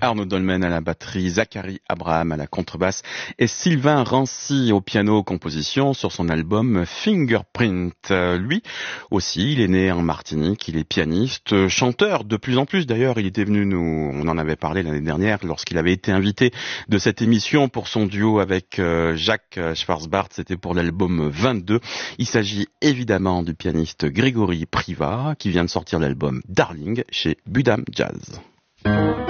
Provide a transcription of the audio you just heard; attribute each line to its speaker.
Speaker 1: Arnaud Dolmen à la batterie, Zachary Abraham à la contrebasse et Sylvain Rancy au piano composition sur son album Fingerprint. Lui aussi, il est né en Martinique, il est pianiste, chanteur de plus en plus d'ailleurs. Il était venu on en avait parlé l'année dernière lorsqu'il avait été invité de cette émission pour son duo avec Jacques Schwarzbart, c'était pour l'album 22. Il s'agit évidemment du pianiste Grégory Privat qui vient de sortir l'album Darling chez Budam Jazz.